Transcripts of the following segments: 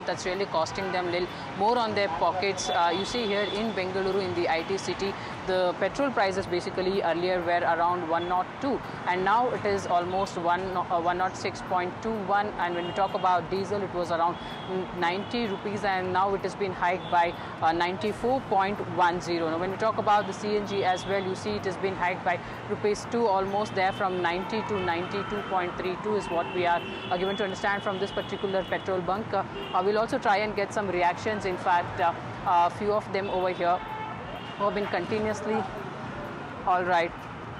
that's really costing them little more on their pockets. You see here in Bengaluru, in the IT city, the petrol prices basically earlier were around 102, and now it is almost 106.21. And when we talk about diesel, it was around 90 rupees, and now it has been hiked by 94.10. Now, when we talk about the CNG as well, you see it has been hiked by rupees 2, almost there from 90 to 92.32 is what we are given to understand from this particular petrol bunk. We'll also try and get some reactions. In fact, a few of them over here who have been continuously. All right,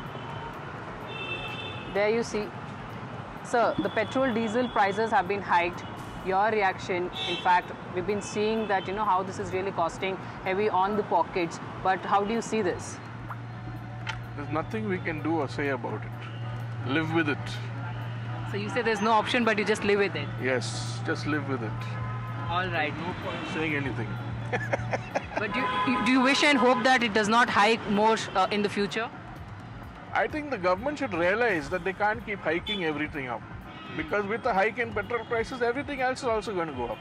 there you see. Sir, the petrol diesel prices have been hiked. Your reaction? In fact, we've been seeing that, you know, how this is really costing heavy on the pockets, but how do you see this? There's nothing we can do or say about it. Live with it. So you say there's no option, but you just live with it? Yes, just live with it. All right. No point saying anything. But do you wish and hope that it does not hike more in the future? I think the government should realize that they can't keep hiking everything up. Because with the hike in petrol prices, everything else is also going to go up.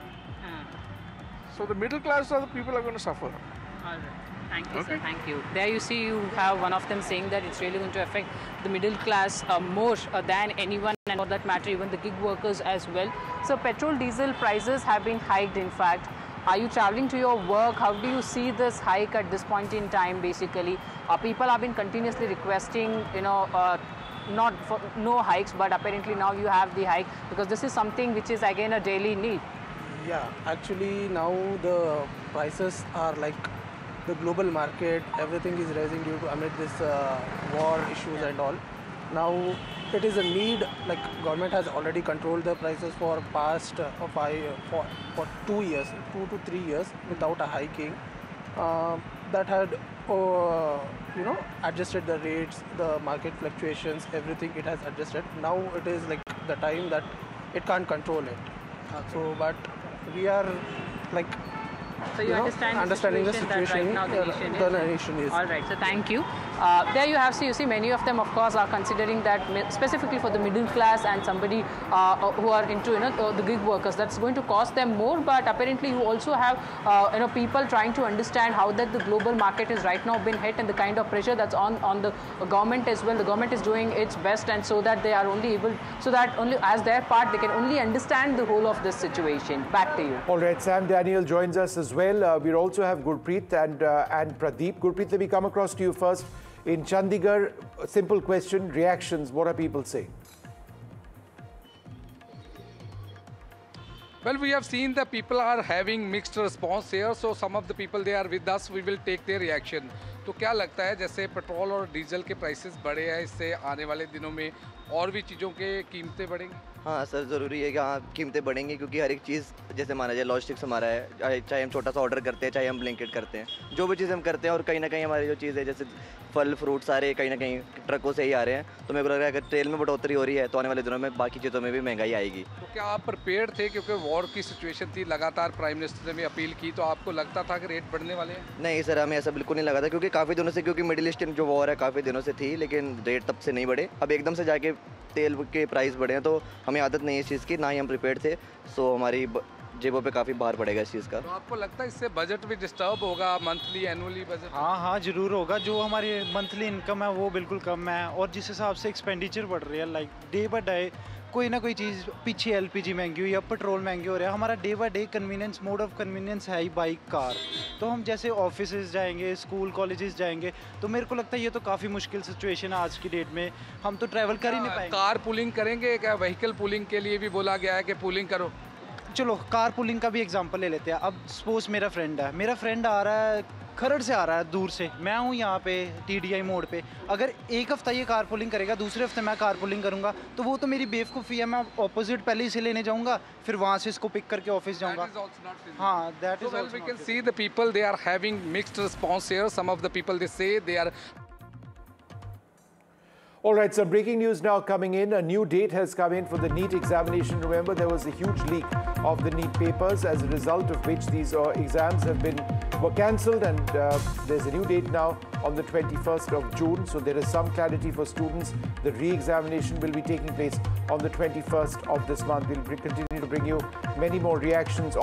So the middle class of the people are going to suffer. All right. Thank you, sir. Thank you. There you see, you have one of them saying that it's really going to affect the middle class more than anyone, and for that matter, even the gig workers as well. So petrol, diesel prices have been hiked, in fact. Are you traveling to your work? How do you see this hike at this point in time, basically? People have been continuously requesting, you know, not for no hikes, but apparently now you have the hike, because this is something which is again a daily need. Yeah, actually now the prices are like the global market, everything is rising due to amid this war issues and all. Now it is a need, like government has already controlled the prices for past for 2 years, 2 to 3 years without a hiking. That had you know, adjusted the rates, the market fluctuations, everything it has adjusted. Now it is like the time that it can't control it. Okay. So but we are like, so you understanding the situation that right now the nation is. All right, so thank you. There you have, you see many of them, of course, are considering that specifically for the middle class and somebody who are into, you know, the gig workers, that's going to cost them more. But apparently you also have you know, people trying to understand how that the global market is right now been hit, and the kind of pressure that's on the government as well. The government is doing its best, and so that they are only able, so that only as their part they can only understand the whole of this situation. Back to you. All right, Sam Daniel joins us as well. We also have Gurpreet and Pradeep. Gurpreet, let me come across to you first. In Chandigarh, a simple question, reactions, what are people saying? Well, we have seen that people are having mixed response here. So some of the people, they are with us, we will take their reaction. तो क्या लगता है, जैसे petrol और diesel के prices बढ़े हैं, इससे आने वाले दिनों में और भी चीज़ों के कीमतें बढ़ेंगी? हाँ सर, ज़रूरी है कि हाँ कीमतें बढ़ेंगी, क्योंकि हर एक चीज़ जैसे माना जाए लॉजिस्टिक्स हमारा है, चाहे हम छोटा सा ऑर्डर करते हैं, चाहे हम ब्लिंकिट करते हैं, जो भी चीज़ हम करते हैं, और कहीं ना कहीं हमारी जो चीज़ है जैसे फल फ्रूट सारे कहीं ना कहीं ट्रकों से ही आ रहे हैं। तो मेरे को लग रहा है अगर तेल में बढ़ोतरी हो रही है तो आने वाले दिनों में बाकी चीज़ों में भी महंगाई आएगी। तो क्या आप प्रिपेयर्ड थे, क्योंकि वॉर की सिचुएशन थी, लगातार प्राइम मिनिस्टर ने भी अपील की, तो आपको लगता था कि रेट बढ़ने वाले हैं? नहीं सर, हमें ऐसा बिल्कुल नहीं लगा था, क्योंकि काफ़ी दिनों से, क्योंकि मिडिल ईस्टर्न जो वॉर है काफ़ी दिनों से थी, लेकिन रेट तब से नहीं बढ़े। अब एकदम से जाके तेल के प्राइस बढ़े हैं, तो हमें आदत नहीं है इस चीज़ की, ना ही हम प्रिपेयर्ड थे। सो हमारी जेबों पे काफ़ी भार पड़ेगा इस चीज़ का। तो आपको लगता है इससे बजट भी डिस्टर्ब होगा, मंथली एनुअली बजट? हाँ, ज़रूर होगा। जो हमारी मंथली इनकम है वो बिल्कुल कम है, और जिस हिसाब से एक्सपेंडिचर बढ़ रही है, लाइक डे बाय डे कोई ना कोई चीज़, पीछे एलपीजी महंगी हुई या पेट्रोल महंगे हो रहा है। हमारा day by day convenience, mode of convenience है ही बाइक, कार। तो हम जैसे ऑफिसेज जाएंगे, स्कूल कॉलेजेस जाएंगे, तो मेरे को लगता है ये तो काफ़ी मुश्किल सिचुएशन है आज की डेट में, हम तो ट्रैवल कर ही नहीं पाएंगे। कार पुलिंग करेंगे क्या? व्हीकल पुलिंग के लिए भी बोला गया है कि पुलिंग करो। चलो कार पुलिंग का भी एग्जांपल ले लेते हैं। अब सपोज मेरा फ्रेंड आ रहा है, खरड़ से आ रहा है दूर से, मैं हूँ यहाँ पे टीडीआई मोड़ पे। अगर एक हफ्ता ये कार पुलिंग करेगा, दूसरे हफ्ते मैं कार पुलिंग करूँगा, तो वो तो मेरी बेवकूफ़ी है। मैं ऑपोजिट पहले इसे लेने जाऊँगा, फिर वहाँ से इसको पिक करके ऑफिस जाऊँगा। हाँ, that is we can see the people, they are having mixed response here. Some of the people they से they are. All right, some breaking news now coming in. A new date has come in for the NEET examination. Remember, there was a huge leak of the NEET papers, as a result of which these exams were cancelled, and there's a new date now on the 21st of June. So there is some clarity for students. The re-examination will be taking place on the 21st of this month. We'll continue to bring you many more reactions